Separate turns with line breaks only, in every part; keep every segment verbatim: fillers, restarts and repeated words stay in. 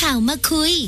ข่าวมาคุย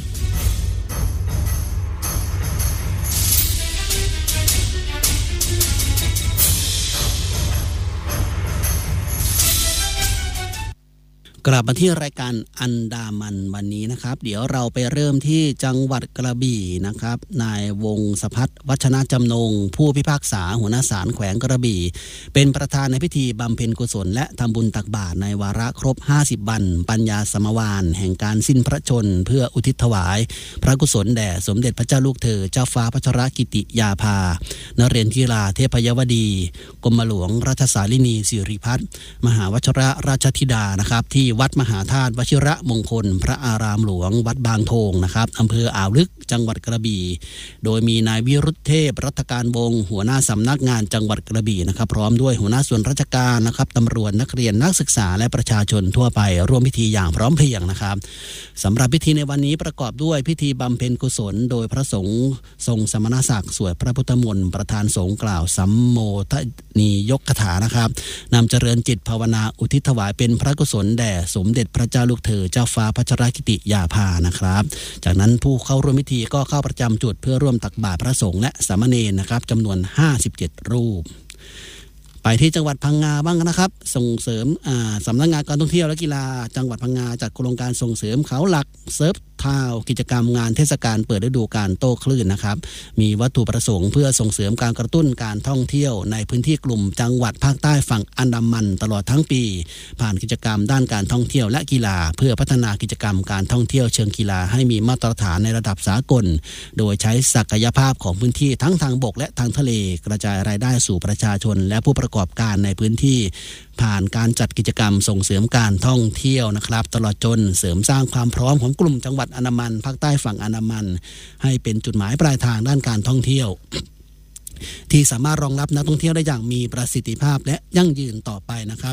กลับมาที่รายการอันดามันวันนี้นะครับเดี๋ยวเราไปเริ่มที่จังหวัดกระบี่นะครับนายวงศพัฒน์วัชนะจำนงผู้พิพากษาหัวหน้าศาลแขวงกระบี่เป็นประธานในพิธีบำเพ็ญกุศลและทำบุญตักบาตรในวาระครบห้าสิบวันปัญญาสมวานแห่งการสิ้นพระชนเพื่ออุทิศถวายพระกุศลแด่สมเด็จพระเจ้าลูกเธอเจ้าฟ้าพัชรกิติยาภานเรนทิราเทพยวดีกรมหลวงราชสารินีสิริพัฒน์มหาวชิรราชธิดานะครับที่วัดมหาธาตุวชิระมงคลพระอารามหลวงวัดบางโทงนะครับอำเภออ่าวลึกจังหวัดกระบี่โดยมีนายวิรุธเทพรัตการวงศ์หัวหน้าสำนักงานจังหวัดกระบี่นะครับพร้อมด้วยหัวหน้าส่วนราชการนะครับตำรวจนักเรียนนักศึกษาและประชาชนทั่วไปร่วมพิธีอย่างพร้อมเพรียงนะครับสำหรับพิธีในวันนี้ประกอบด้วยพิธีบำเพ็ญกุศลโดยพระสงฆ์ทรงสมณศักดิ์สวดพระพุทธมนต์ประธานสงฆ์กล่าวสัมโมทนียกคาถานะครับนำเจริญจิตภาวนาอุทิศถวายเป็นพระกุศลแด่สมเด็จพระเจ้าลูกเธอเจ้าฟ้าพัชรกิติยาภานะครับจากนั้นผู้เข้าร่วมพิธีก็เข้าประจำจุดเพื่อร่วมตักบาตรพระสงฆ์และสามเณรนะครับจำนวนห้าสิบเจ็ดรูปไปที่จังหวัดพังงาบ้างนะครับส่งเสริมสำนักงานการท่องเที่ยวและกีฬาจังหวัดพังงาจัดโครงการส่งเสริมเขาหลักเซิร์ฟทาวกิจกรรมงานเทศกาลเปิดฤดูกาลโต้คลื่นนะครับมีวัตถุประสงค์เพื่อส่งเสริมการกระตุ้นการท่องเที่ยวในพื้นที่กลุ่มจังหวัดภาคใต้ฝั่งอันดามันตลอดทั้งปีผ่านกิจกรรมด้านการท่องเที่ยวและกีฬาเพื่อพัฒนากิจกรรมการท่องเที่ยวเชิงกีฬาให้มีมาตรฐานในระดับสากลโดยใช้ศักยภาพของพื้นที่ทั้งทางบกและทางทะเลกระจายรายได้สู่ประชาชนและผู้ประกอบการในพื้นที่ผ่านการจัดกิจกรรมส่งเสริมการท่องเที่ยวนะครับตลอดจนเสริมสร้างความพร้อมของกลุ่มจังหวัดอันดามันภาคใต้ฝั่งอันดามันให้เป็นจุดหมายปลายทางด้านการท่องเที่ยวที่สามารถรองรับนักท่องเที่ยวได้อย่างมีประสิทธิภาพและยั่งยืนต่อไปนะครับ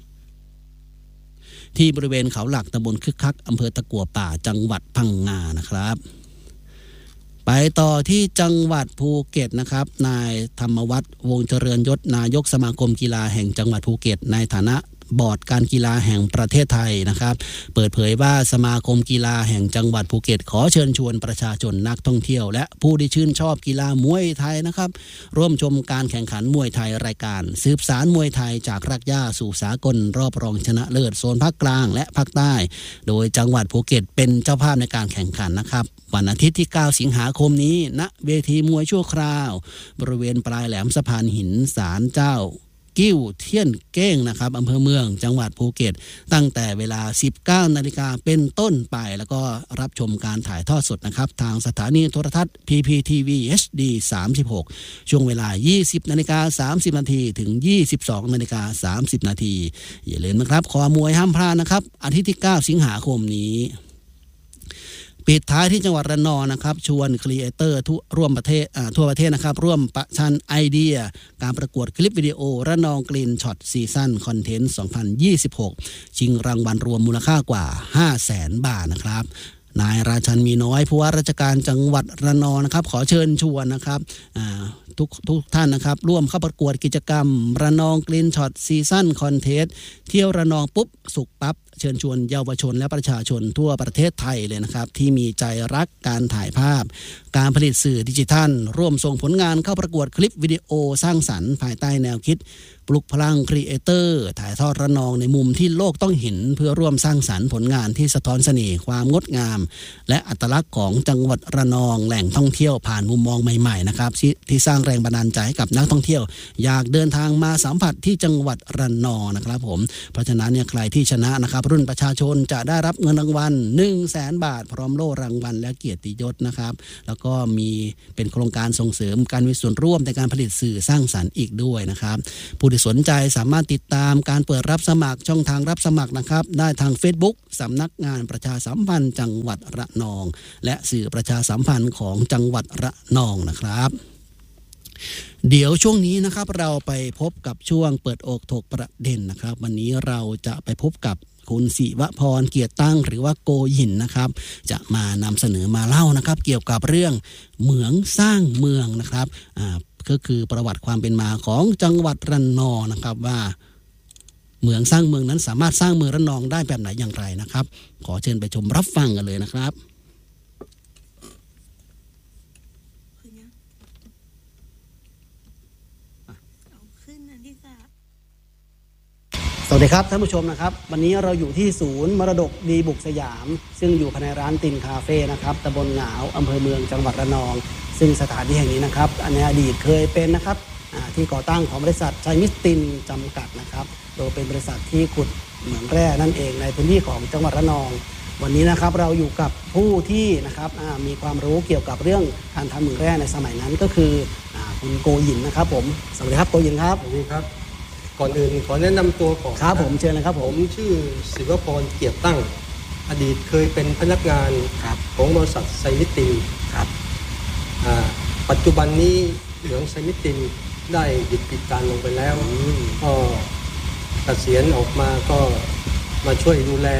ที่บริเวณเขาหลักตำบลคึกคักอำเภอตะกั่วป่าจังหวัดพังงานะครับไปต่อที่จังหวัดภูเก็ตนะครับนายธรรมวัฒน์วงเจริญยศนายกสมาคมกีฬาแห่งจังหวัดภูเก็ตในฐานะบอร์ดการกีฬาแห่งประเทศไทยนะครับเปิดเผยว่าสมาคมกีฬาแห่งจังหวัดภูเก็ตขอเชิญชวนประชาชนนักท่องเที่ยวและผู้ที่ชื่นชอบกีฬามวยไทยนะครับร่วมชมการแข่งขันมวยไทยรายการสืบสานมวยไทยจากรากหญ้าสู่สากลรอบรองชนะเลิศโซนภาคกลางและภาคใต้โดยจังหวัดภูเก็ตเป็นเจ้าภาพในการแข่งขันนะครับวันอาทิตย์ที่เก้าสิงหาคมนี้ณเวทีมวยชั่วคราวบริเวณปลายแหลมสะพานหินศาลเจ้ากิ้วเทียนเก้งนะครับอำเภอเมืองจังหวัดภูเก็ตตั้งแต่เวลา สิบเก้านาฬิกา นเป็นต้นไปแล้วก็รับชมการถ่ายทอดสดนะครับทางสถานีโทรทัศน์ พี พี ที วี เอช ดี สามสิบหกช่วงเวลา ยี่สิบนาฬิกาสามสิบนาทีถึง ยี่สิบสองนาฬิกาสามสิบนาทีอย่าลืมนะครับคอมวยห้ามพลาดนะครับอาทิตย์ที่เก้าสิงหาคมนี้ปิดท้ายที่จังหวัดระนองนะครับชวนครีเอเตอร์ทั่วร่วมประเทศทั่วประเทศนะครับร่วมประชันไอเดียการประกวดคลิปวิดีโอระนองกรีนช็อตซีซั่นคอนเทนต์สองพันยี่สิบหกชิงรางวัลรวมมูลค่ากว่า ห้าแสน บาทนะครับนายราชันมีน้อยผู้ว่าราชการจังหวัดระนองนะครับขอเชิญชวนนะครับทุกทุกท่านนะครับร่วมเข้าประกวดกิจกรรมระนองกรีนช็อตซีซั่นคอนเทนต์เที่ยวระนองปุ๊บสุกปั๊บเชิญชวนเยาวชนและประชาชนทั่วประเทศไทยเลยนะครับที่มีใจรักการถ่ายภาพการผลิตสื่อดิจิทัลร่วมส่งผลงานเข้าประกวดคลิปวิดีโอสร้างสรรค์ภายใต้แนวคิดปลุกพลังครีเอเตอร์ถ่ายทอดระนองในมุมที่โลกต้องเห็นเพื่อร่วมสร้างสรรค์ผลงานที่สะท้อนเสน่ห์ความงดงามและอัตลักษณ์ของจังหวัดระนองแหล่งท่องเที่ยวผ่านมุมมองใหม่ๆนะครับที่สร้างแรงบันดาลใจให้กับนักท่องเที่ยวอยากเดินทางมาสัมผัสที่จังหวัดระนองนะครับผมเพราะฉะนั้นเนี่ยใครที่ชนะนะครับรุ่นประชาชนจะได้รับเงินรางวัล หนึ่งแสน บาทพร้อมโล่รางวัลและเกียรติยศนะครับแล้วก็มีเป็นโครงการส่งเสริมการมีส่วนร่วมในการผลิตสื่อสร้างสรรค์อีกด้วยนะครับผู้ที่สนใจสามารถติดตามการเปิดรับสมัครช่องทางรับสมัครนะครับได้ทาง Facebook สำนักงานประชาสัมพันธ์จังหวัดระนองและสื่อประชาสัมพันธ์ของจังหวัดระนองนะครับเดี๋ยวช่วงนี้นะครับเราไปพบกับช่วงเปิดอกถกประเด็นนะครับวันนี้เราจะไปพบกับคุณศิวพรเกียรติตั้งหรือว่าโกยินนะครับจะมานำเสนอมาเล่านะครับเกี่ยวกับเรื่องเหมืองสร้างเมืองนะครับอ่าก็คือประวัติความเป็นมาของจังหวัดระนองนะครับว่าเมืองสร้างเมืองนั้นสามารถสร้างเมืองระนองได้แบบไหนอย่างไรนะครับขอเชิญไปชมรับฟังกันเลยนะครับสวัสดีครับท่านผู้ชมนะครับวันนี้เราอยู่ที่ศูนย์มรดกดีบุกสยามซึ่งอยู่ภายในร้านตินคาเฟ่นะครับตำบลหงาวอำเภอเมืองจังหวัดระนองซึ่งสถานที่แห่งนี้นะครับในอดีตเคยเป็นนะครับที่ก่อตั้งของบริษัทชัยมิตรตินจำกัดนะครับโดยเป็นบริษัทที่ขุดเหมืองแร่นั่นเองในพื้นที่ของจังหวัดระนองวันนี้นะครับเราอยู่กับผู้ที่นะครับมีความรู้เกี่ยวกับเรื่องการทำเหมืองแร่ในสมัยนั้นก็คือคุณโกหยินนะครับผมสวัสดีครับโกหยินครับ
สวัสดีครับก่อนอื่นขอแนะนำตัวก่อน
ครับผมเชิญเลยครับ
ผมชื่อศิวพรเกียรติตั้งอดีตเคยเป็นพนักงานของบริษัทไซมิติน
ครับ
ปัจจุบันนี้เหมืองไซมิตินได้หยุดกิจการลงไปแล้วก็เกษียณออกมาก็มาช่วยดูแล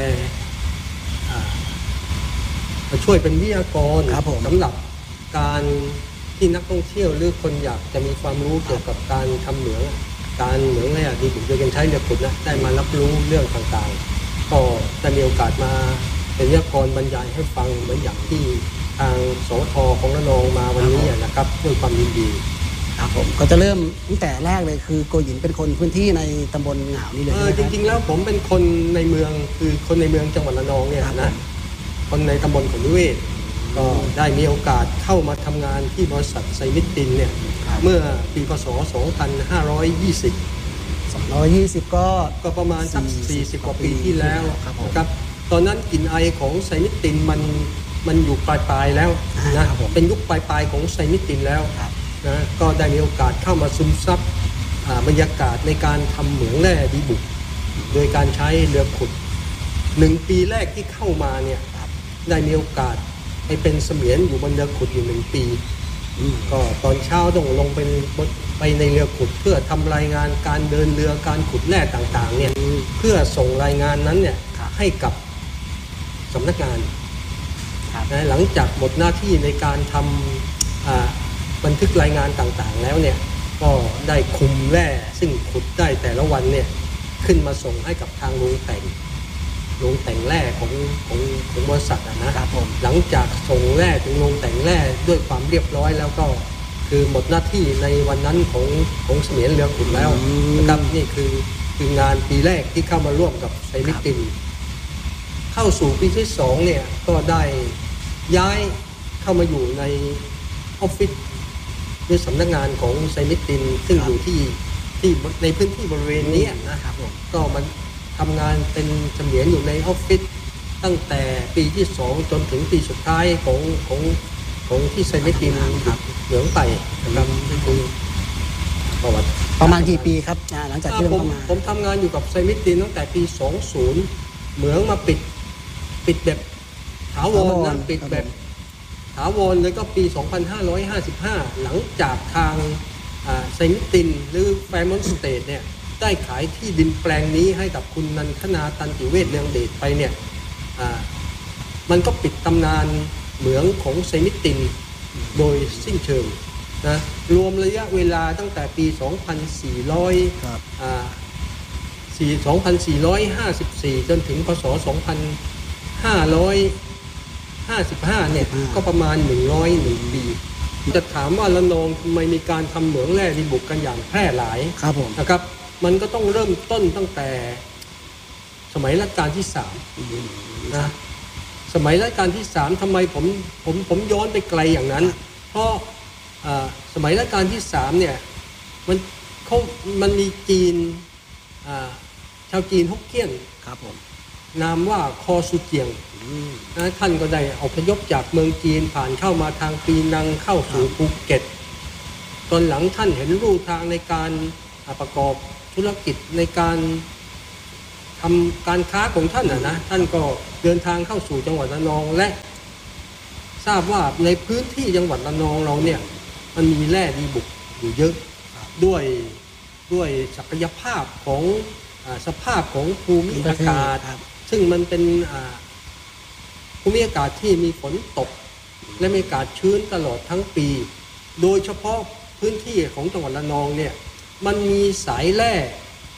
มาช่วยเป็นวิทยากรสำหรับการที่นักท่องเที่ยวหรือคนอยากจะมีความรู้เกี่ยวกับการทำเหมืองการเหมืองแร่ดีบุกโดยการใช้เรือขุดนะได้มารับรู้เรื่องต่างๆก็ได้มีโอกาสมาเป็นวิทยากรบรรยายให้ฟังเหมือนอย่างที่ทางสทของระนองมาวันนี้นะครับด้วยความยินดี
ครับผมก็จะเริ่มตั้งแต่แรกเลยคือโกหยินเป็นคนพื้นที่ในตำบลหงาวนี่เลย
จริงๆแล้วผมเป็นคนในเมืองคือคนในเมืองจังหวัดระนองเนี่ยนะคนในตำบลขนเวศก็ได้มีโอกาสเข้ามาทำงานที่บริษัทไซมิตตินเนี่ยเมื่อปีพ.ศ. สองพันห้าร้อยยี่สิบ
สองร้อยยี่สิบก็
ก็ประมาณสักสี่สิบกว่าปีที่แล้วครับตอนนั้นกลิ่นไอของไซมิตตินมันมันอยู่ปลายๆแล้วนะเป็นยุคปลายๆของไซมิตตินแล้วนะก็ได้มีโอกาสเข้ามาซึมซับบรรยากาศในการทำเหมืองแร่ดีบุกโดยการใช้เรือขุดหนึ่งปีแรกที่เข้ามาเนี่ยได้มีโอกาสไปเป็นเสมียนอยู่บนเรือขุดอยู่หนึ่งปีก็ตอนเช้าต้องลงไปไปในเรือขุดเพื่อทำรายงานการเดินเรือการขุดแร่ต่างๆเนี่ยเพื่อส่งรายงานนั้นเนี่ยให้กับสำนักงานนะหลังจากหมดหน้าที่ในการทำบันทึกรายงานต่างๆแล้วเนี่ยก็ได้คุมแร่ซึ่งขุดได้แต่ละวันเนี่ยขึ้นมาส่งให้กับทางโรงแต่งโรงแต่งแร่ของของของบริษัทนะครับผมหลังจากส่งแร่ถึงโรงแต่งแร่ด้วยความเรียบร้อยแล้วก็คือหมดหน้าที่ในวันนั้นของของเสมียนเรือขุดแล้วนะครับนี่คือคืองานปีแรกที่เข้ามาร่วมกับไซมิตตินเข้าสู่ปีที่สองเนี่ยก็ได้ย้ายเข้ามาอยู่ในออฟฟิศหรือสำนักงานของไซมิตตินซึ่งอยู่ที่ที่ในพื้นที่บริเวณนี้นะครับก็มันทำงานเป็นเสมียนอยู่ในออฟฟิศตั้งแต่ปีที่สองจนถึงปีสุดท้ายของของของที่ไซมิตตินเหลืองไปนะครับนี่คือประวัติ
ประมาณกี่ปีครับหลังจากที่
ผมผมทำงานอยู่กับไซมิตตินตั้งแต่ปีสองสิบเหมืองมาปิดปิดแบบถาวรนะปิดแบบถาวรเลยก็ปีสองพันห้าร้อยห้าสิบห้าหลังจากทางไซมิตตินหรือแฟร์มอนต์สเตทเนี่ยได้ขายที่ดินแปลงนี้ให้กับคุณนันทนาตันติเวชเรืองเดชไปเนี่ยมันก็ปิดตำนานเหมืองของไซมิตตินโดยสิ้นเชิงนะรวมระยะเวลาตั้งแต่ปีสองพันสี่ร้อยอ่าสองพันสี่ร้อยห้าสิบสี่จนถึงพ.ศ. สองพันห้าร้อยห้าสิบห้าเนี่ยก็ประมาณหนึ่งร้อยเอ็ดปีจะถามว่าระนองทำไมมีการทำเหมืองแร่ดีบุกกันอย่างแพร่หลายนะครับมันก็ต้องเริ่มต้นตั้งแต่สมัยรัชกาลที่สามนะสมัยรัชกาลที่สามทำไมผมผมผมย้อนไปไกลอย่างนั้นเพราะสมัยรัชกาลที่สามเนี่ยมันเขามันมีจีนชาวจีนฮกเกี้ยน
ครับผม
นามว่าคอสุเจียงนะท่านก็ได้อพยพจากเมืองจีนผ่านเข้ามาทางปีนังเข้าสู่ภูเก็ตตอนหลังท่านเห็นรูทางในการประกอบธุรกิจในการทำการค้าของท่านนะนะท่านก็เดินทางเข้าสู่จังหวัดระนองและทราบว่าในพื้นที่จังหวัดระนองเราเนี่ยมันมีแร่ดีบุกอยู่เยอะด้วยด้วยศักยภาพของสภาพของภูมิอากาศซึ่งมันเป็นภูมิอากาศที่มีฝนตกและมีอากาศชื้นตลอดทั้งปีโดยเฉพาะพื้นที่ของจังหวัดระนองเนี่ยมันมีสายแร่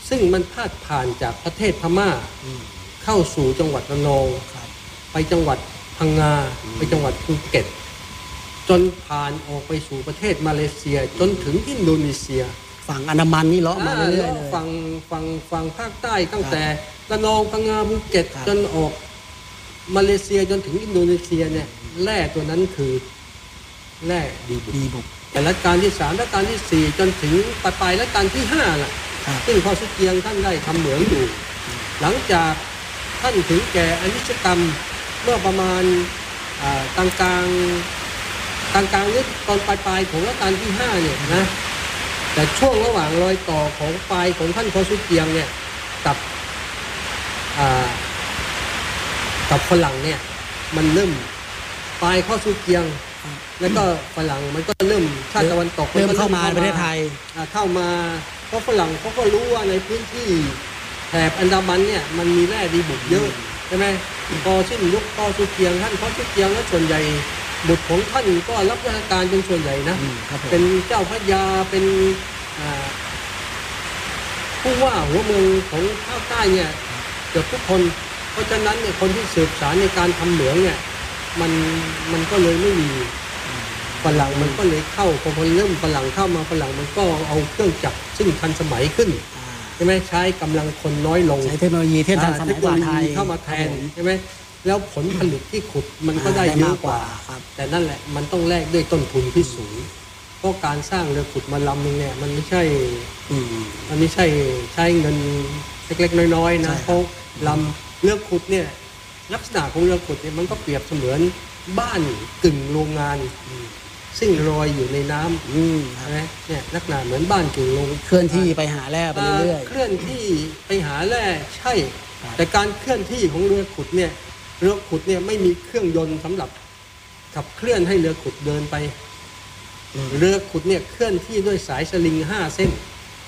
ซึ่งมันพาดผ่านจากประเทศพม่าเข้าสู่จังหวัดระนองไปจังหวัดพังงาไปจังหวัดภูเก็ตจนผ่านออกไปสู่ประเทศมาเลเซียจนถึงอินโดนีเซีย
ฝั่งอันดามันนี่เลาะมาเรื่อยๆเลย
ฝั่งฝั่งฝั่งภาคใต้ตั้งแต่ระนองพังงาภูเก็ตจนออกมาเลเซียจนถึงอินโดนีเซียเนี่ยแร่ตัวนั้นคือแร่ดีบุกแต่รัชกาลที่สามรัชกาลที่สี่จนถึงปลายปลายรัชกาลที่ห้าล่ะซึ่งพอสุเกียงท่านได้ทำเหมืองอยู่หลังจากท่านถึงแก่อนิจกรรมเมื่อประมาณกลางกลางกลางกลางหรือตอนปลายปลายของรัชกาลที่ห้าเนี่ยนะแต่ช่วงระหว่างรอยต่อของปลายของท่านพอสุเกียงเนี่ยกับกับฝรั่งเนี่ยมันเริ่มปลายเข้าสุเกียงแล้วก็ฝรั่งมันก็เริ่มชาติตะวันตก
เริ่มเข้ามาประเทศไทย
เข้ามาเพราะฝรั่งเขาก็รู้ว่าในพื้นที่แถบอันดามันเนี่ยมันมีแร่ดีบุกเยอะใช่ไหมพอสิ้นยุคพอสุเกียงท่านพอสุเกียงแล้วส่วนใหญ่บุตรของท่านก็รับราชการเป็นส่วนใหญ่นะเป็นเจ้าพระยาเป็นผู้ว่าหัวเมืองของภาคใต้เนี่ยเกือบทุกคนเพราะฉะนั้นเนี่ยคนที่สืบสารในการทำเหมืองเนี่ยมันมันก็เลยไม่มีฝรั่งมันก็เลยเข้าพอพอเริ่มฝรั่งเข้ามาฝรั่งมันก็เอาเครื่องจักรซึ่งทันสมัยขึ้นใช่ไหมใช้กำลังคนน้อยลง
ใช้เทคโนโลยีที่ทันสมัยกว่าไทย
เข้ามาแทนใช่ไหมแล้วผลผลิตที่ขุดมันก็ได้เยอะกว่าแต่นั่นแหละมันต้องแลกด้วยต้นทุนที่สูงเพราะการสร้างเรือขุดมาลำนึงเนี่ยมันไม่ใช่มันไม่ใช่ใช้เงินเล็กๆน้อยๆนะเพราะลำเรือขุดเนี่ยลักษณะของเรือขุดเนี่ยมันก็เปรียบเสมือนบ้านกึ่งโรงงานซึ่งลอยอยู่ในน้ำใช่ไหมเนี่ยลักษณะเหมือนบ้านกึ่งโรง
เคลื่อนที่ไปหาแร่ไปเรื่อย
ๆเคลื่อนที่ไปหาแร่ใช่แต่การเคลื่อนที่ของเรือขุดเนี่ยเรือขุดเนี่ยไม่มีเครื่องยนต์สำหรับขับเคลื่อนให้เรือขุดเดินไปเรือขุดเนี่ยเคลื่อนที่ด้วยสายสลิงห้าเส้น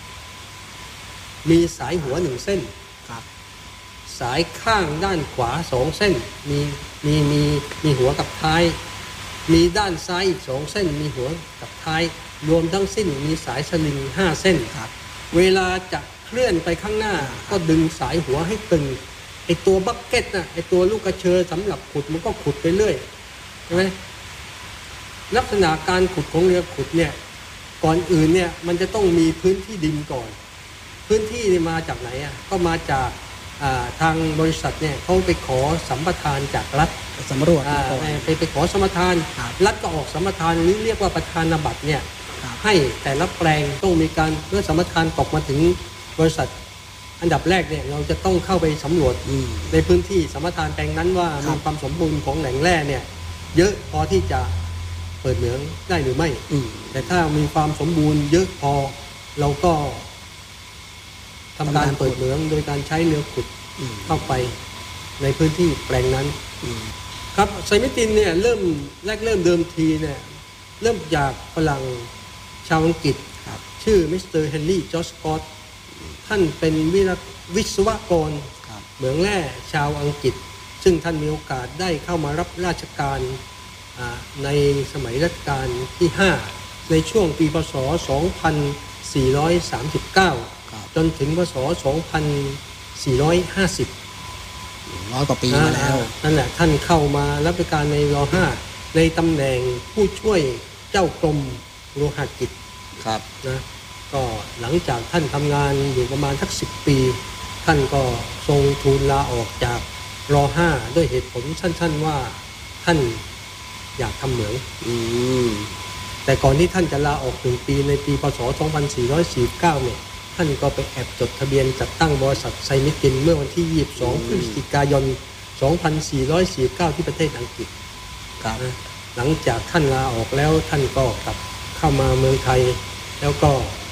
มีสายหัวหนึ่งเส้นสายข้างด้านขวาสองเส้นมีมีมีมีหัวกับท้ายมีด้านซ้ายอีกสองเส้นมีหัวกับท้ายรวมทั้งสิ้นมีสายสลิงห้าเส้นเวลาจะเคลื่อนไปข้างหน้าก็ดึงสายหัวให้ตึงไอตัวบักเก็ตน่ะไอตัวลูกกระเชอสำหรับขุดมันก็ขุดไปเรื่อยใช่ไหมลักษณะการขุดของเรือขุดเนี่ยก่อนอื่นเนี่ยมันจะต้องมีพื้นที่ดินก่อนพื้นที่นี่มาจากไหนอ่ะก็มาจากทางบริษัทเนี่ยเขาไปขอสัมปทานจากรัฐ
สำรวจ
ไปไปขอสัมปทานรัฐก็ออกสัมปทานหรือเรียกว่าประธานบัตรเนี่ยให้แต่ละแปลงต้องมีการเมื่อสัมปทานตกมาถึงบริษัทอันดับแรกเนี่ยเราจะต้องเข้าไปสำรวจในพื้นที่สัมปทานแปลงนั้นว่ามีความสมบูรณ์ของแหล่งแร่เนี่ยเยอะพอที่จะเปิดเหมืองได้หรือไม่แต่ถ้ามีความสมบูรณ์เยอะพอเราก็ทำการเปิดเหมืองโดยการใช้เรือขุดเข้าไปในพื้นที่แปลงนั้นครับไซมิตินเนี่ยเริ่มแรกเริ่มเดิมทีเนี่ยเริ่มจากฝรั่งชาวอังกฤษชื่อมิสเตอร์เฮนรี่จอร์จสกอตท่านเป็นวิศวกรเหมืองแร่ชาวอังกฤษซึ่งท่านมีโอกาสได้เข้ามารับราชการในสมัยรัชกาลที่ห้าในช่วงปีพ.ศ. สองพันสี่ร้อยสามสิบเก้าจนถึงพ.ศ. สองพันสี่ร้อยห้าสิบ
ร้อยกว่าปีมาแล้ว
นั่นแหละท่านเข้ามารับราชการในร.ห้าในตำแหน่งผู้ช่วยเจ้ากรมโลหะกิจ
ครับ
นะก็หลังจากท่านทำงานอยู่ประมาณสักสิบปีท่านก็ทรงทูลลาออกจากร.ห้าด้วยเหตุผลสั้นๆว่าท่านอยากทำเหมืองแต่ก่อนที่ท่านจะลาออกหนึ่งปีในปีพ.ศ. สองพันสี่ร้อยสี่สิบเก้าเนี่ยท่านก็ไปแอบจดทะเบียนจัดตั้งบริษัทไซมิตินเมื่อวันที่ยี่สิบสองพฤศจิกายนสองพันสี่ร้อยสี่สิบเก้าที่ประเทศอังกฤษนะหลังจากท่านลาออกแล้วท่านก็กลับเข้ามาเมืองไทยแล้วก็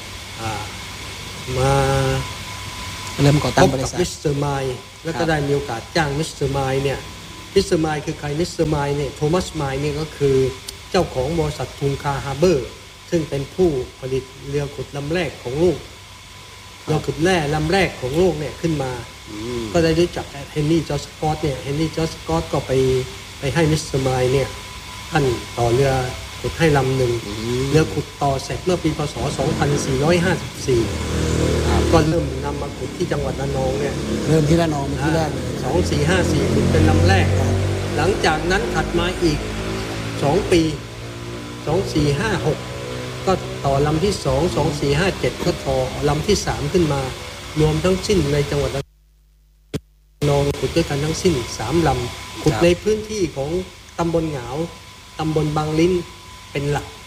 มา
เริ่มก่อตั้งบริษัท
มิสเตอร์ไมล์แล้วก็ได้มีโอกาสจ้างมิสเตอร์ไมล์เนี่ยมิสเตอร์ไมล์คือใครมิสเตอร์ไมล์เนี่ยโทมัสไมล์เนี่ยก็คือเจ้าของบริษัททุงคาฮาร์เบอร์ซึ่งเป็นผู้ผลิตเรือขุดลำแรกของโลกเรือขุดแร่ลำแรกของโลกเนี่ยขึ้นมาก็ได้รู้จักเฮนรี่จอร์จสกอตเนี่ยเฮนรี่จอร์จสกอตก็ไปไปให้มิสเตอร์ไมล์เนี่ยท่านต่อเรือขุดให้ลำหนึ่งเรือขุดต่อเสร็จเมื่อปีพ.ศ. สองพันสี่ร้อยห้าสิบสี่ก็เริ่มนำมาขุดที่จังหวัดระนองเนี่ย
เริ่มที่ระนองเป็นที่แรกเลย
สองสี่ห้าสี่ขุดเป็นลำแรก หลังจากนั้นถัดมาอีกสองปีสองสี่ห้าหกก็ต่อลำที่สองสองสี่ห้าเจ็ดก็ต่อลำที่สามขึ้นมารวมทั้งสิ้นในจังหวัดระนองขุดด้วยกันทั้งสิ้นสามลำขุดในพื้นที่ของตำบลเหงาตำบลบางลิ้นเป็นหลัก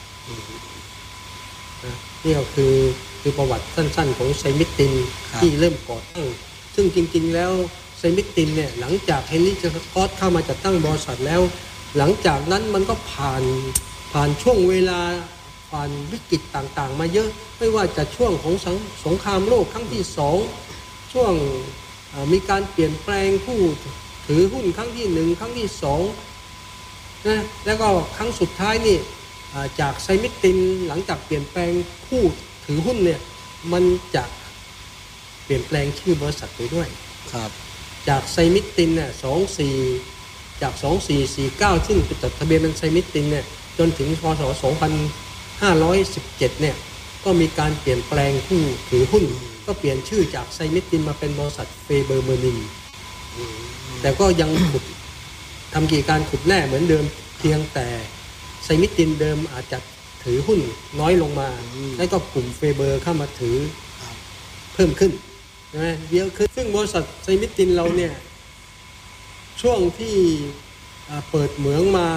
นี่ก็คือคือประวัติสั้นๆของไซมิตตินที่เริ่มก่อตั้งซึ่งจริงๆแล้วไซมิตตินเนี่ยหลังจากเฮนรี่ เจคอสเข้ามาจัดตั้งบริษัทแล้วหลังจากนั้นมันก็ผ่านผ่านช่วงเวลาผ่านวิกฤตต่างๆมาเยอะไม่ว่าจะช่วงของสงครามโลกครั้งที่สองช่วงมีการเปลี่ยนแปลงผู้ถือหุ้นครั้งที่หนึ่งครั้งที่สองนะแล้วก็ครั้งสุดท้ายนี่จากไซมิตตินหลังจากเปลี่ยนแปลงผู้ถือหุ้นเนี่ยมันจะเปลี่ยนแปลงชื่อบริษัทไปด้วยครับจากไซมิตตินเนี่ยสองสี่จากสองสี่สี่เก้าซึ่งจดทะเบียนเป็นไซมิตตินเนี่ยจนถึงพ.ศ. สองพันห้าร้อยสิบเจ็ดเนี่ยก็มีการเปลี่ยนแปลงผู้ถือหุ้นก็เปลี่ยนชื่อจากไซมิตตินมาเป็นบริษัทเฟเบอร์เมอร์นินแต่ก็ยังขุดทำกิจการขุดแร่เหมือนเดิมเพียงแต่ไซมิตตินเดิมอาจจะถือหุ้นน้อยลงมาแล้วก็กลุ่มเฟเบอร์เข้ามาถือเพิ่มขึ้นใช่ไหมเยอะขึ้นซึ่งบริษัทไซมิตตินเราเนี่ยช่วงที่เปิดเหมืองมา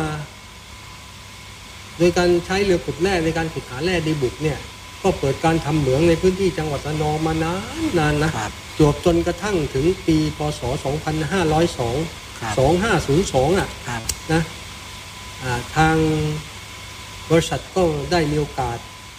โดยการใช้เรือขุดแร่ในการขุดหาแร่ดีบุกเนี่ยก็เปิดการทำเหมืองในพื้นที่จังหวัดระนองมานานนานนะจวบจนกระทั่งถึงปีพ.ศ. สองพันห้าร้อยสอง สองพันห้าร้อยสองอ่ะนะทางบริษัทก็ได้มีโอกาส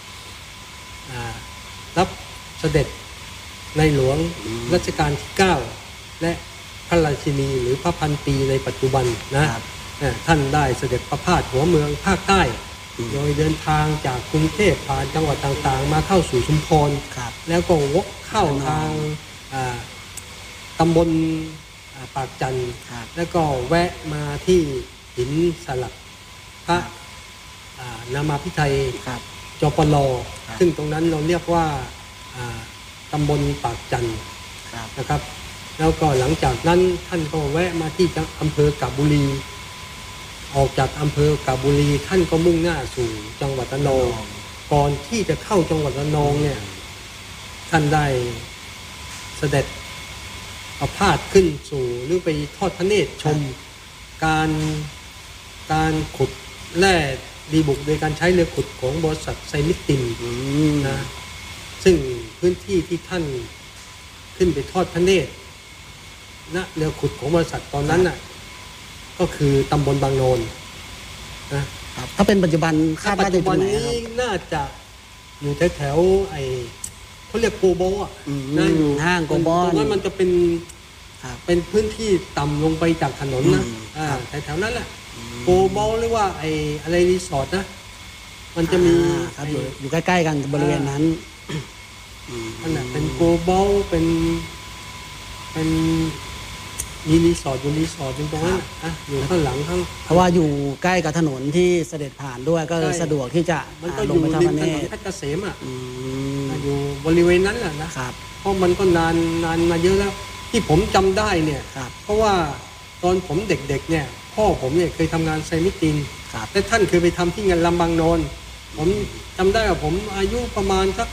รับเสด็จในหลวงรัชกาลที่เก้าและพระราชินีหรือพระพันปีในปัจจุบันนะท่านได้เสด็จประพาสหัวเมืองภาคใต้โดยเดินทางจากกรุงเทพผ่านจังหวัดต่างๆมาเข้าสู่ชุมพรแล้วก็วกเข้าทางตำบลปากจันทร์แล้วก็แวะมาที่หินสลักพระนามาพิไทยจปลซึ่งตรงนั้นเราเรียกว่าตำบลปากจันทร์นะครับแล้วก็หลังจากนั้นท่านก็แวะมาที่อำเภอกาบบุรีออกจากอำเภอกาบบุรีท่านก็มุ่งหน้าสู่จังหวัดระนองก่อนที่จะเข้าจังหวัดระนองเนี่ยท่านได้เสด็จประพาสขึ้นสู่หรือไปทอดพระเนตรชมการการขุดแร่ดีบุกโดยการใช้เรือขุดของบริษัทไซมิตตินนะซึ่งพื้นที่ที่ท่านขึ้นไปทอดพระเนตรณเรือขุดของบริษัทตอนนั้นน่ะก็คือตำบลบางโนนนะครับ
ถ้าเป็นปัจจุบันคาดว่าจะอยู่ไหนครับ
ปัจจุบันนี้น่าจะอยู่แถวๆไอ้เขาเรียกโกโบอ่ะ
นะอยู่ห้างโกโบ
ตรงนั้นมันจะเป็นเป็นพื้นที่ต่ำลงไปจากถนนนะอ่าแถวๆนั้นแหละโกโบหรือว่าไอ้อะไรรีสอร์ทนะมันจะมี
ครับอยู่อยู่ใกล้ๆกันบริเวณนั้น
นั่นแหละเป็นโกโบเป็นเป็นมีรีสอร์ทอยู่รีสอร์ทตรงนั้นอ่ะอยู่ข้างหลังข้าง
เพราะว่าอยู่ใกล้กับถนนที่เสด็จผ่านด้วยก็สะดวกที่จะ
มันก็อยู่ริมถนนเพชรเกษมอ่ะอยู่บริเวณนั้นแหละนะครับเพราะมันก็นานนานมาเยอะแล้วที่ผมจำได้เนี่ยเพราะว่าตอนผมเด็กๆเนี่ยพ่อผมเนี่ยเคยทำงานไซมิตตินและท่านเคยไปทำที่งานลำบางโนนผมจำได้ว่าผมอายุประมาณสัก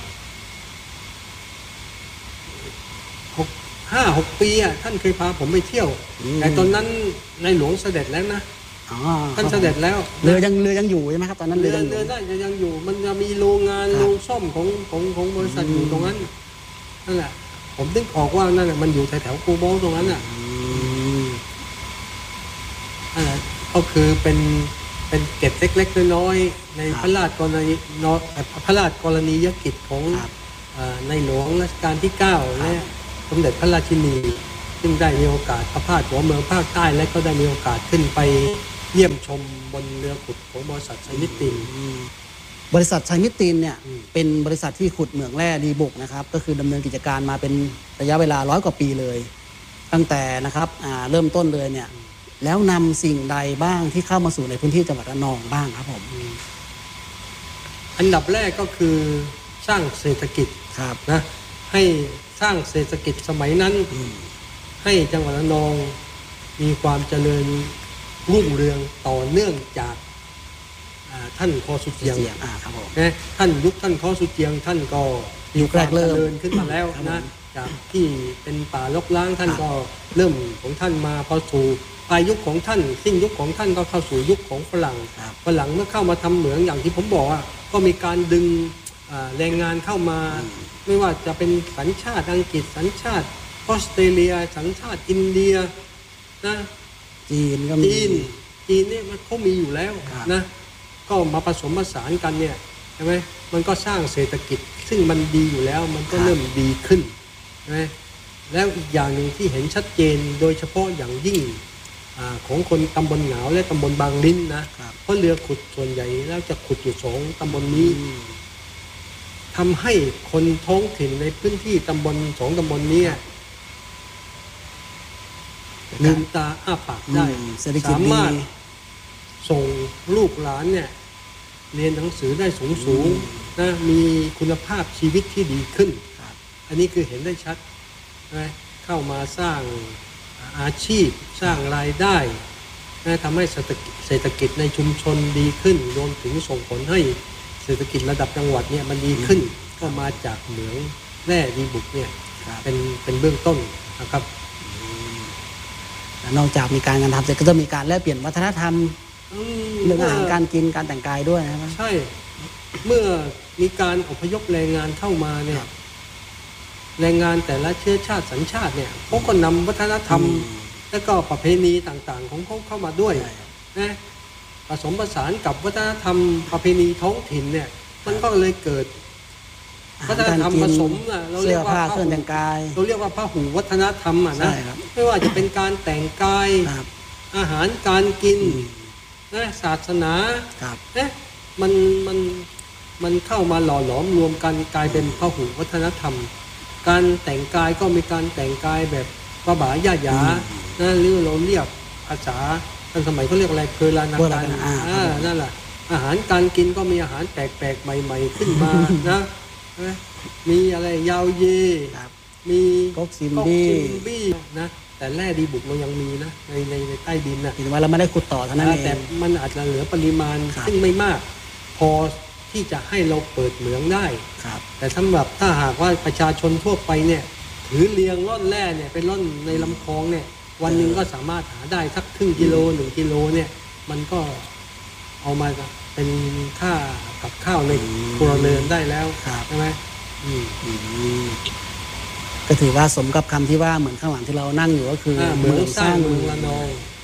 ห้าหกปีอ่ะท่านเคยพาผมไปเที่ยวแต่ตอนนั้นในหลวงเสด็จแล้วนะท่านเสด็จแล้ว
เรือยังเรือยังอยู่ใช่ไหมครับตอนนั้น
เรือเรือได้ยังอยู่มันจะมีโรงงานโรงซ่อมของของของบริษัทอยู่ตรงนั้นนั่นแหละผมนึกออกว่านั่นแหละมันอยู่แถวแถวกูโบตรงนั้นอ่ะนั่นแหละก็คือเป็นเป็นเกร็ดเล็กๆน้อยๆในพระราชกรณีพระราชกรณียกิจของในหลวงรัชกาลที่เก้าและสมเด็จพระราชินีซึ่งได้มีโอกาสประพาสหัวเมืองภาคใต้และก็ได้มีโอกาสขึ้นไปเยี่ยมชมบนเรือขุดของบริษัทไซมิตติน
บริษัทไซมิตตินเนี่ยเป็นบริษัทที่ขุดเหมืองแร่ดีบุกนะครับก็คือดำเนินกิจการมาเป็นระยะเวลาร้อยกว่าปีเลยตั้งแต่นะครับเริ่มต้นเลยเนี่ยแล้วนำสิ่งใดบ้างที่เข้ามาสู่ในพื้นที่จังหวัดระนองบ้างครับผม
อันดับแรกก็คือสร้างเศรษฐกิจนะให้สร้างเศรษฐกิจสมัยนั้นให้จังหวัดระนองมีความเจริญรุ่งเรืองต่อเนื่องจากท่านคอสุเจียงนะท่านยุคท่านคอสุเจียงท่านก็มีความเจริญขึ้นมาแล้วนะจากที่เป็นป่ารกร้างท่านก็เริ่มของท่านมาพอสู่ปลายยุคของท่านสิ้นยุคของท่านก็เข้าสู่ยุคของฝรั่งฝรั่งเมื่อเข้ามาทำเหมืองอย่างที่ผมบอกว่าก็มีการดึงแรงงานเข้ามาไม่ว่าจะเป็นสัญชาติอังกฤษสัญชาติออสเตรเลียสัญชาติอินเดียนะ
จีนก็มี
จีนจีนเนี่ยมันเขามีอยู่แล้วนะก็มาผสมผสานกันเนี่ยใช่ไหมมันก็สร้างเศรษฐกิจซึ่งมันดีอยู่แล้วมันก็เริ่มดีขึ้นใช่ไหมแล้วอีกอย่างหนึ่งที่เห็นชัดเจนโดยเฉพาะอย่างยิ่งของคนตำบลเหงาและตำบลบางลิ้นนะเพราะเรือขุดส่วนใหญ่แล้วจะขุดอยู่สองตำบลนี้ทำให้คนท้องถิ่นในพื้นที่ตำบลสองตำบลนี้ลืมตาอ้าปากได้สามารถส่งลูกหลานเนี่ยเรียนหนังสือได้สูงสูงนะมีคุณภาพชีวิตที่ดีขึ้นอันนี้คือเห็นได้ชัดนะเข้ามาสร้างอาชีพสร้างรายได้นะทำให้เศรษฐกิจในชุมชนดีขึ้นรวมถึงส่งผลให้เศรษฐกิจระดับจังหวัดเนี่ยมันดีขึ้นก็มาจากเหมืองแร่ดีบุกเนี่ยเป็นเป็นเบื้องต้นนะครับ
นอกจากมีการงานทำเสร็จก็จะมีการแลกเปลี่ยนวัฒนธรรมเรื่องอาหารการกินการแต่งกายด้วยนะครับ
ใช่เมื่อมีการอพยพแรงงานเข้ามาเนี่ยแรงงานแต่ละเชื้อชาติสัญชาติเนี่ยเขาก็นำวัฒนธรรมและก็ประเพณีต่างๆของเขาเข้ามาด้วยนะผสมผสานกับวัฒนธรรมประเพณีท้องถิ่นเนี่ยมันก็เลยเกิดวัฒนธรรมผสมนะเราเรียกว่า
เครื่องแต่งกาย
เราเรียกว่าพหูวัฒนธรรมอ่ะนะไม่ว่าจะเป็นการแต่งกายอาหารการกินนะศาสนาเนี่ยมันมันมันเข้ามาหล่อหลอมรวมกันกลายเป็นพหูวัฒนธรรมการแต่งกายก็มีการแต่งกายแบบป้าบ่าย่าหยานะหรือเราเรียกภาษาทันสมัยเขาเรียกอะไรเพลานาการอ่านั่นแหละอาหารการกินก็มีอาหารแปลกๆใหม่ๆขึ้นมานะมีอะไรยาวเยมี
ก๊กซิม
บี้นะแต่แร่ดีบุกเรายังมีนะในในในใต้ดินนะ
ถึงว่าเราไม่ได้ขุดต่อเท่านั้นเอง
แต่มันอาจจะเหลือปริมาณซึ่งไม่มากพอที่จะให้เราเปิดเหมืองได้แต่สำหรับถ้าหากว่าประชาชนทั่วไปเนี่ยถือเลียงร่อนแร่เนี่ยเป็นร่อนในลำคลองเนี่ยวันหนึ่งก็สามารถหาได้สักครึ่งกิโลหนึ่งกิโลเนี่ยมันก็เอามาเป็นค่ากับข้าวในครัวเรือนได้แล้วใช่ไหม
ก็ถือว่าสมกับคำที่ว่าเหมือนข้างหลังที่เรานั่งอยู่ก็คือ
เหมืองสร้างเมืองระนอง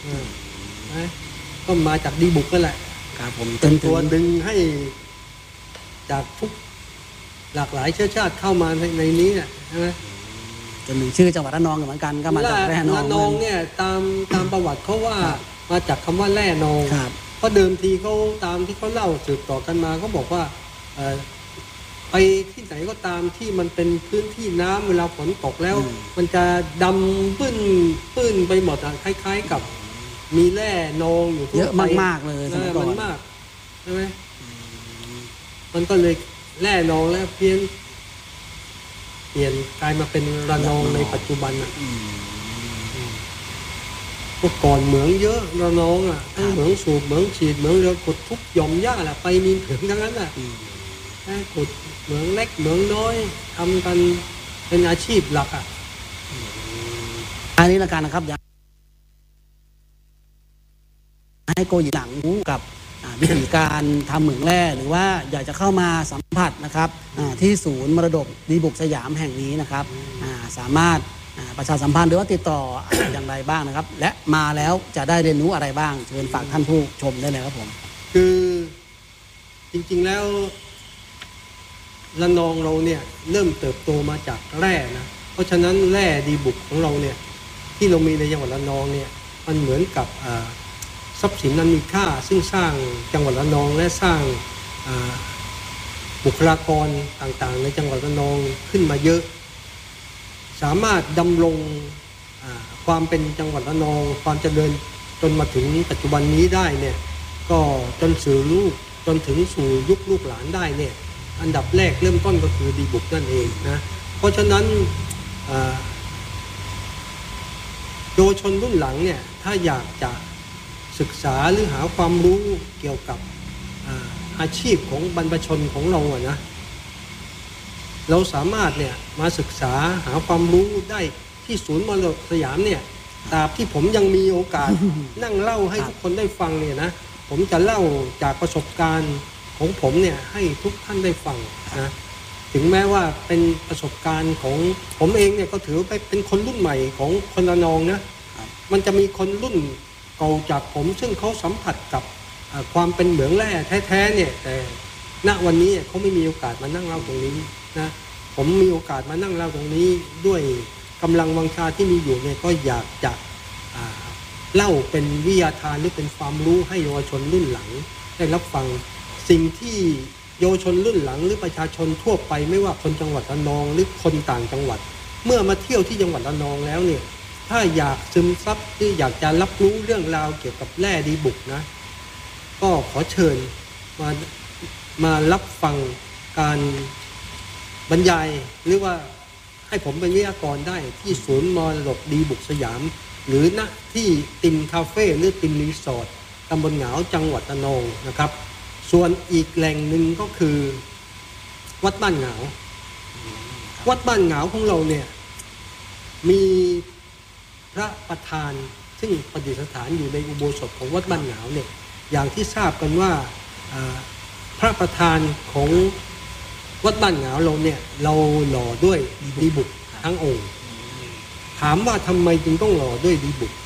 ก็มาจากดีบุกก็แหละ
ครับผม
เป็นตัวดึงให้จากทุกหลากหลายเชื้อชาติเข้ามาในในนี้ใช่ไหม
จนถึงชื่อจังหวัดระนองเหมือนกันก็มาจากแร่นอง
ระนองเนี่ยตามตามประวัติเขาว่ามาจากคำว่าแร่นองเพราะเดิมทีเขาตามที่เขาเล่าสืบต่อกันมาเขาบอกว่าไปที่ไหนก็ตามที่มันเป็นพื้นที่น้ำเวลาฝนตกแล้วมันจะดำปื้นปื้นไปหมดคล้ายๆกับมีแร่นองอยู่
เยอะมากๆเลย
สมัยก่อนมันมากใช่ไหมมันก็เลยแร่นองแล้วเพี้ยนเปลี่ยนกลายมาเป็นระนองในปัจจุบันอ่ะพวกก่อนเหมืองเยอะระนองอ่ะทั้งเหมืองสูบเหมืองฉีดเหมืองเรือขุดทุกหย่อมหญ้าแหละไปมีเหมืองทั้งนั้นแหละขุดเหมืองเล็กเหมืองน้อยทำกันเป็นอาชีพหลักอ่ะ
อันนี้ละกันนะครับอยากให้โกหยิหลังกับวิธีการทำเหมืองแร่หรือว่าอยากจะเข้ามาสัมผัสนะครับที่ศูนย์มรดกดีบุกสยามแห่งนี้นะครับสามารถประชาสัมพันธ์หรือว่าติดต่ออย่างไรบ้างนะครับและมาแล้วจะได้เรียนรู้อะไรบ้างเชิญฝากท่านผู้ชมได้เลยครับผม
คือจริงๆแล้วระนองเราเนี่ยเริ่มเติบโตมาจากแร่นะเพราะฉะนั้นแร่ดีบุกของเราเนี่ยที่เรามีในจังหวัดระนองเนี่ยมันเหมือนกับทรัพย์สินนั้นมีค่าซึ่งสร้างจังหวัดระนองและสร้างบุคลากรต่างๆในจังหวัดระนองขึ้นมาเยอะสามารถดำรงความเป็นจังหวัดระนองความเจริญจนมาถึงปัจจุบันนี้ได้เนี่ยก็จนสู่ลูกจนถึงสู่ยุคลูกหลานได้เนี่ยอันดับแรกเริ่มต้นก็คือดีบุกนั่นเองนะเพราะฉะนั้นเยาวชนรุ่นหลังเนี่ยถ้าอยากจะศึกษาหรือหาความรู้เกี่ยวกับอาอาชีพของบรรพชนของเราอะนะเราสามารถเนี่ยมาศึกษาหาความรู้ได้ที่ศูนย์มรดกสยามเนี่ยตราบที่ผมยังมีโอกาส นั่งเล่าให้ทุกคนได้ฟังเนี่ยนะผมจะเล่าจากประสบการณ์ของผมเนี่ยให้ทุกท่านได้ฟังนะถึงแม้ว่าเป็นประสบการณ์ของผมเองเนี่ยก็ถือไปเป็นคนรุ่นใหม่ของคนระนองนะมันจะมีคนรุ่นเก่าจากผมซึ่งเขาสัมผัสกับความเป็นเหมืองแร่แท้ๆเนี่ยแต่ณวันนี้เขาไม่มีโอกาสมานั่งเล่าตรงนี้นะผมมีโอกาสมานั่งเล่าตรงนี้ด้วยกำลังวังชาที่มีอยู่เนี่ยก็อยากจะเล่าเป็นวิทยาทานหรือเป็นความรู้ให้เยาวชนรุ่นหลังได้รับฟังสิ่งที่เยาวชนรุ่นหลังหรือประชาชนทั่วไปไม่ว่าคนจังหวัดระนองหรือคนต่างจังหวัดเมื่อมาเที่ยวที่จังหวัดระนองแล้วเนี่ยถ้าอยากซึมซับหรืออยากจะรับรู้เรื่องราวเกี่ยวกับแร่ดีบุกนะก็ขอเชิญมามารับฟังการบรรยายหรือว่าให้ผมเป็นวิทยากรได้ที่ศูนย์มรดกดีบุกสยามหรือณที่ติมคาเฟ่หรือติมรีสอร์ทตำบลเหงาจังหวัดระนองนะครับส่วนอีกแหล่งหนึ่งก็คือวัดบ้านเหงาวัดบ้านเหงาของเราเนี่ยมีพระประธานซึ่งประดิษฐานอยู่ในอุโบสถของวัดบ้านเหงาเนี่ยอย่างที่ทราบกันว่าพระประธานของวัดบ้านเหงาเราเนี่ยเราหล่อด้วยดีบุกทั้งองค์ถามว่าทำไมจึงต้องหล่อด้วยดีบุก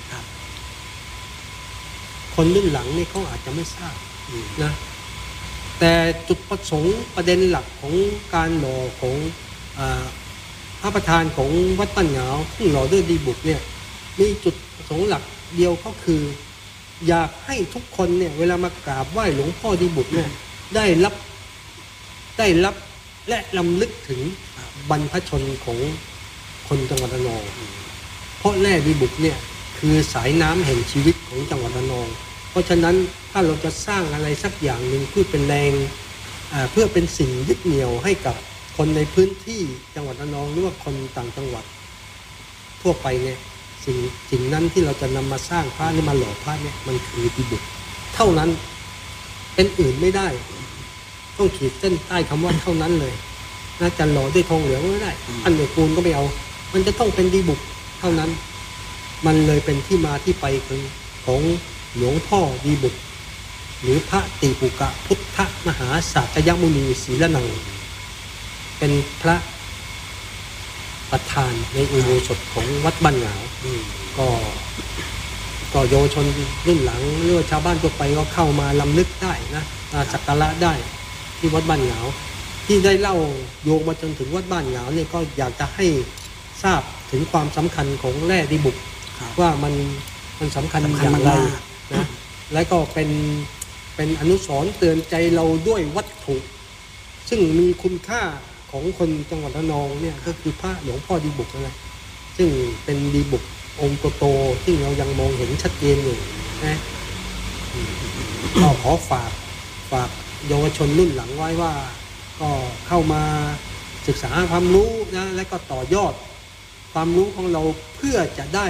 คนรุ่นหลังนี่เขาอาจจะไม่ทราบนะแต่จุดประสงค์ประเด็นหลักของการหล่อของพระประธานของวัดบ้านเหงาที่หล่อด้วยดีบุกเนี่ยมีจุดประสงค์หลักเดียวก็คืออยากให้ทุกคนเนี่ยเวลามากราบไหว้หลวงพ่อดีบุกเนี่ยได้รับได้รับและรำลึกถึงบรรพชนของคนจังหวัดระนองเพราะแร่ดีบุกเนี่ยคือสายน้ำแห่งชีวิตของจังหวัดระนองเพราะฉะนั้นถ้าเราจะสร้างอะไรสักอย่างหนึ่งเพื่อเป็นแรงเพื่อเป็นสิ่งยึดเหนี่ยวให้กับคนในพื้นที่จังหวัดระนองหรือว่าคนต่างจังหวัดทั่วไปเนี่ยสิ่งสิ่งนั้นที่เราจะนำมาสร้างพระหรือมาหล่อพระเนี่ยมันคือดีบุกเท่านั้นเป็นอื่นไม่ได้ต้องขีดเส้นใต้คำว่าเท่านั้นเลยน่าจะหล่อด้วยทองเหลืองไม่ได้อันเดียวปูนก็ไม่เอามันจะต้องเป็นดีบุกเท่านั้นมันเลยเป็นที่มาที่ไปของหลวงพ่อดีบุกหรือพระติปุกะพุทธมหาสัตยมุนีศีลนังเป็นพระประธานในอุโบสถของวัดบ้านเหงาก็ก็เยาวชนรุ่นหลังหรือว่าชาวบ้านทั่วไปก็เข้ามาลำลึกได้นะสักการะได้ที่วัดบ้านเหงาที่ได้เล่าโยงมาจนถึงวัดบ้านเหงาเนี่ยก็อยากจะให้ทราบถึงความสำคัญของแร่ดีบุกว่ามันมันสำคัญอย่างไรนะและก็เป็นเป็นอนุสรณ์เตือนใจเราด้วยวัตถุซึ่งมีคุณค่าของคนจังหวัดระนองเนี่ยก็คือพระหลวงพ่อดีบุกนั่นแหละซึ่งเป็นดีบุกองค์โตๆที่เรายังมองเห็นชัดเจนอยู่นะก็ขอฝากฝากเยาวชนรุ่นหลังไว้ว่าก็เข้ามาศึกษาความรู้นะและก็ต่อยอดความรู้ของเราเพื่อจะได้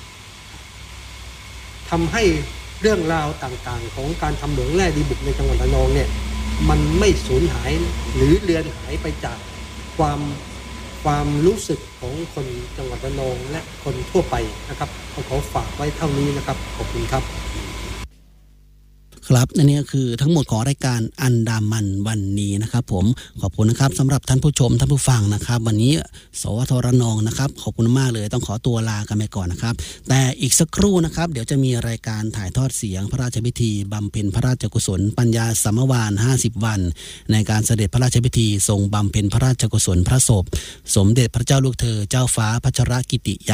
ทำให้เรื่องราวต่างๆของการทำเหมืองแร่ดีบุกในจังหวัดระนองเนี่ยมันไม่สูญหายหรือเลือนหายไปจากความความรู้สึกของคนจังหวัดระนองและคนทั่วไปนะครับก็ขอฝากไว้เท่านี้นะครับขอบคุณครับ
ครับอันนี้คือทั้งหมดของรายการอันดามันวันนี้นะครับผมขอบคุณนะครับสำหรับท่านผู้ชมท่านผู้ฟังนะครับวันนี้สวทระนองนะครับขอบคุณมากเลยต้องขอตัวลากันไปก่อนนะครับแต่อีกสักครู่นะครับเดี๋ยวจะมีรายการถ่ายทอดเสียงพระราชพิธีบำเพ็ญพระราชกุศลปัญญาสัมวานห้าสิบวันในการเสด็จพระราชพิธีทรงบำเพ็ญพระราชกุศลพระศพสมเด็จพระเจ้าลูกเธอเจ้าฟ้าพัชรกิติยา